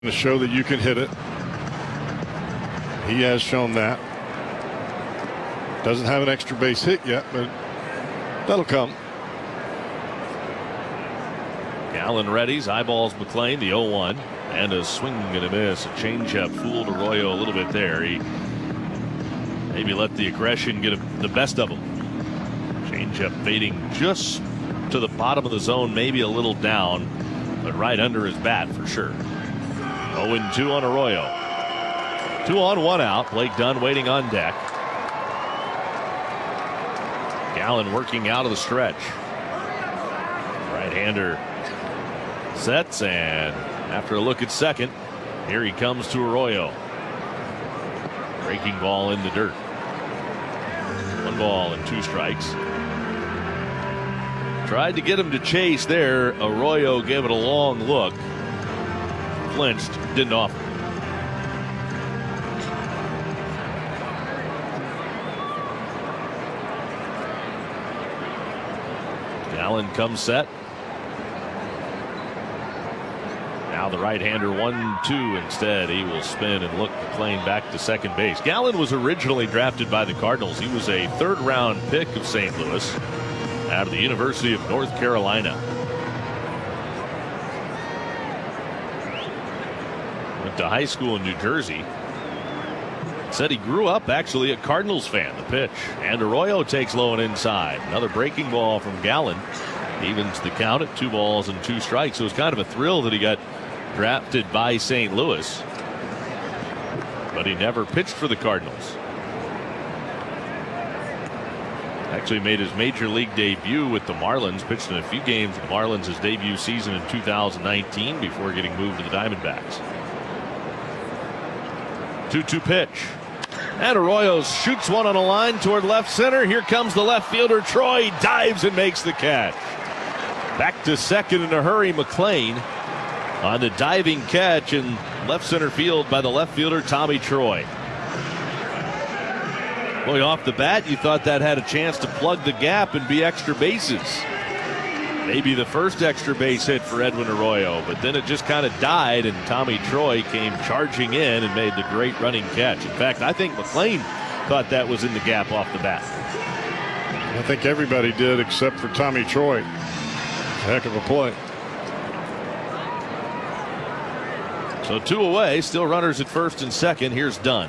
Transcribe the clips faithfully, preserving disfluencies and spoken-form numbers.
To show that you can hit it. He has shown that. Doesn't have an extra base hit yet, but that'll come. Gallen readies, eyeballs McLean, the oh one, and a swing and a miss. A changeup fooled Arroyo a little bit there. He maybe let the aggression get a, the best of him. Changeup fading just to the bottom of the zone, maybe a little down, but right under his bat for sure. oh and two on Arroyo. Two on, one out. Blake Dunn waiting on deck. Gallen working out of the stretch. Right-hander sets, and after a look at second, here he comes to Arroyo. Breaking ball in the dirt. One ball and two strikes. Tried to get him to chase there. Arroyo gave it a long look. Flinched, didn't offer. Gallen comes set. Now the right-hander one two instead. He will spin and look McLean back to second base. Gallen was originally drafted by the Cardinals. He was a third-round pick of Saint Louis out of the University of North Carolina. Went to high school in New Jersey. Said he grew up actually a Cardinals fan. The pitch, and Arroyo takes low and inside. Another breaking ball from Gallen. Evens the count at two balls and two strikes. It was kind of a thrill that he got drafted by Saint Louis, but he never pitched for the Cardinals. Actually made his major league debut with the Marlins. Pitched in a few games with the Marlins his debut season in two thousand nineteen before getting moved to the Diamondbacks. two two pitch. And Arroyo shoots one on a line toward left center. Here comes the left fielder, Troy. Dives and makes the catch. Back to second in a hurry, McLean on the diving catch in left center field by the left fielder, Tommy Troy. Boy, off the bat, you thought that had a chance to plug the gap and be extra bases. Maybe the first extra base hit for Edwin Arroyo, but then it just kind of died, and Tommy Troy came charging in and made the great running catch. In fact, I think McLean thought that was in the gap off the bat. I think everybody did except for Tommy Troy. Heck of a play. So two away, still runners at first and second. Here's Dunn.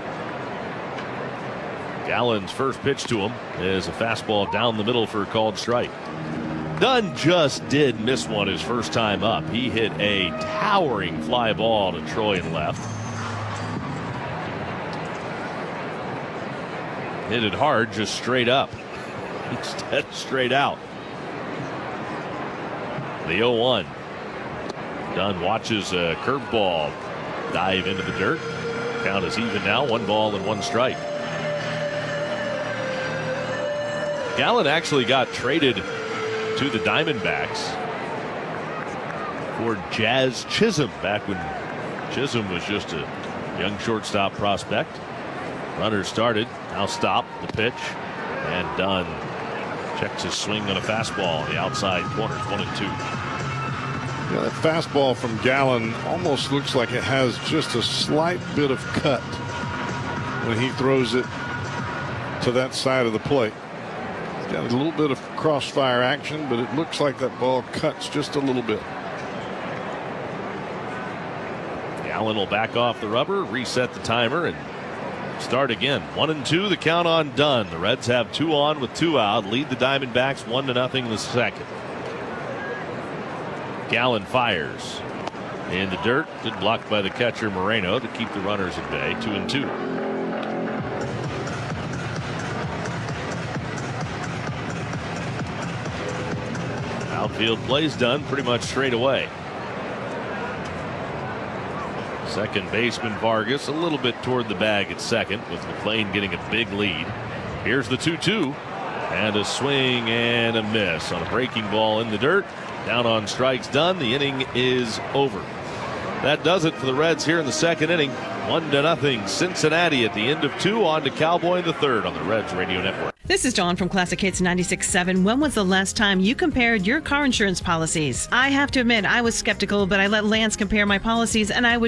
Gallen's first pitch to him is a fastball down the middle for a called strike. Dunn just did miss one his first time up. He hit a towering fly ball to Troy in left. Hit it hard, just straight up. Instead, straight out. The oh one. Dunn watches a curveball dive into the dirt. Count is even now, one ball and one strike. Gallen actually got traded to the Diamondbacks for Jazz Chisholm back when Chisholm was just a young shortstop prospect. Runner started, now stop the pitch, and Dunn checks his swing on a fastball on the outside corners, one and two. Yeah, that fastball from Gallen almost looks like it has just a slight bit of cut when he throws it to that side of the plate. It's got a little bit of crossfire action, but it looks like that ball cuts just a little bit. Gallen will back off the rubber, reset the timer, and start again. One and two, the count on Dunn. The Reds have two on with two out, lead the Diamondbacks one to nothing in the second. Gallen fires in the dirt, good blocked by the catcher Moreno to keep the runners at bay. Two and two. Outfield plays done pretty much straight away. Second baseman Vargas a little bit toward the bag at second, with McLean getting a big lead. Here's the two two, and a swing and a miss on a breaking ball in the dirt. Down on strikes, done. The inning is over. That does it for the Reds here in the second inning. One to nothing Cincinnati at the end of two. On to Cowboy in the third on the Reds Radio Network. This is Dawn from Classic Hits ninety-six point seven. When was the last time you compared your car insurance policies? I have to admit, I was skeptical, but I let Lance compare my policies, and I would